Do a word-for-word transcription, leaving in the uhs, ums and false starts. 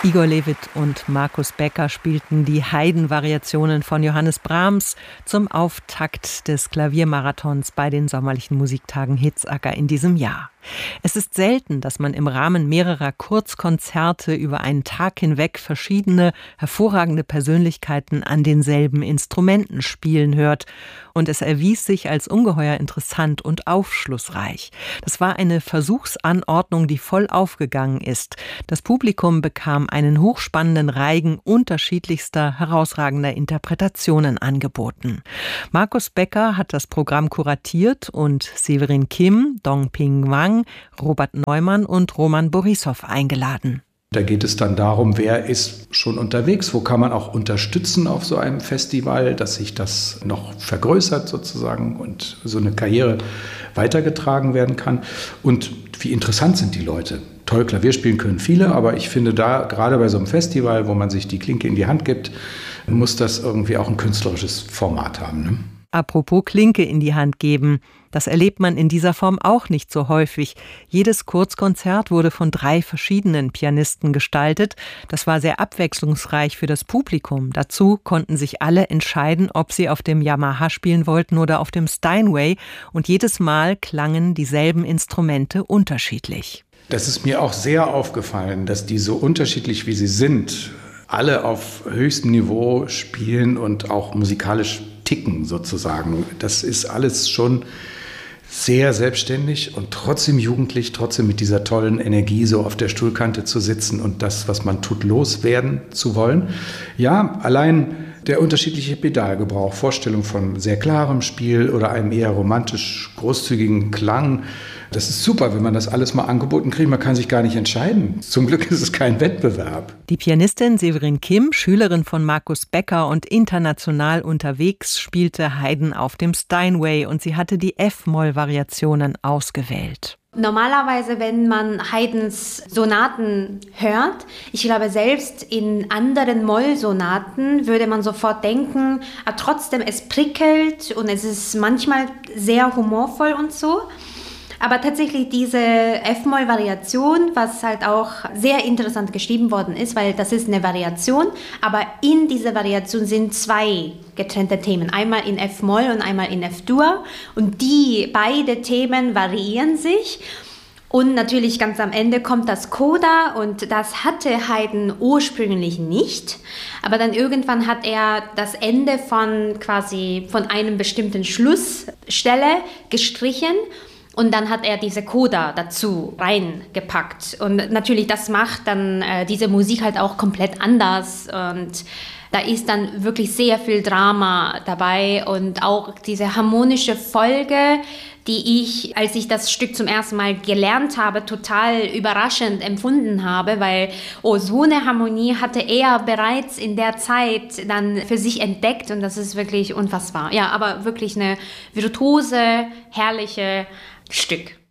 Igor Levit und Markus Becker spielten die Haydn-Variationen von Johannes Brahms zum Auftakt des Klaviermarathons bei den sommerlichen Musiktagen Hitzacker in diesem Jahr. Es ist selten, dass man im Rahmen mehrerer Kurzkonzerte über einen Tag hinweg verschiedene, hervorragende Persönlichkeiten an denselben Instrumenten spielen hört. Und es erwies sich als ungeheuer interessant und aufschlussreich. Das war eine Versuchsanordnung, die voll aufgegangen ist. Das Publikum bekam einen hochspannenden Reigen unterschiedlichster, herausragender Interpretationen angeboten. Markus Becker hat das Programm kuratiert und Severin Kim, Dong-Ping Wang, Robert Neumann und Roman Borissow eingeladen. Da geht es dann darum, wer ist schon unterwegs, wo kann man auch unterstützen auf so einem Festival, dass sich das noch vergrößert sozusagen und so eine Karriere weitergetragen werden kann. Und wie interessant sind die Leute. Toll Klavier spielen können viele, aber ich finde da, gerade bei so einem Festival, wo man sich die Klinke in die Hand gibt, muss das irgendwie auch ein künstlerisches Format haben, ne? Apropos Klinke in die Hand geben. Das erlebt man in dieser Form auch nicht so häufig. Jedes Kurzkonzert wurde von drei verschiedenen Pianisten gestaltet. Das war sehr abwechslungsreich für das Publikum. Dazu konnten sich alle entscheiden, ob sie auf dem Yamaha spielen wollten oder auf dem Steinway. Und jedes Mal klangen dieselben Instrumente unterschiedlich. Das ist mir auch sehr aufgefallen, dass die so unterschiedlich wie sie sind, alle auf höchstem Niveau spielen und auch musikalisch ticken sozusagen. Das ist alles schon sehr selbstständig und trotzdem jugendlich, trotzdem mit dieser tollen Energie so auf der Stuhlkante zu sitzen und das, was man tut, loswerden zu wollen. Ja, allein der unterschiedliche Pedalgebrauch, Vorstellung von sehr klarem Spiel oder einem eher romantisch großzügigen Klang. Das ist super, wenn man das alles mal angeboten kriegt. Man kann sich gar nicht entscheiden. Zum Glück ist es kein Wettbewerb. Die Pianistin Severin Kim, Schülerin von Markus Becker und international unterwegs, spielte Haydn auf dem Steinway und sie hatte die F-Moll-Variationen ausgewählt. Normalerweise, wenn man Haydns Sonaten hört, ich glaube selbst in anderen Moll-Sonaten würde man sofort denken, aber trotzdem es prickelt und es ist manchmal sehr humorvoll und so. Aber tatsächlich diese F-Moll-Variation, was halt auch sehr interessant geschrieben worden ist, weil das ist eine Variation, aber in dieser Variation sind zwei getrennte Themen, einmal in F-Moll und einmal in F-Dur und die beide Themen variieren sich. Und natürlich ganz am Ende kommt das Coda und das hatte Haydn ursprünglich nicht. Aber dann irgendwann hat er das Ende von quasi von einem bestimmten Schlussstelle gestrichen. Und dann hat er diese Coda dazu reingepackt. Und natürlich, das macht dann äh, diese Musik halt auch komplett anders. Und da ist dann wirklich sehr viel Drama dabei und auch diese harmonische Folge, die ich, als ich das Stück zum ersten Mal gelernt habe, total überraschend empfunden habe, weil oh, so eine Harmonie hatte er bereits in der Zeit dann für sich entdeckt und das ist wirklich unfassbar. Ja, aber wirklich eine virtuose, herrliche Stück.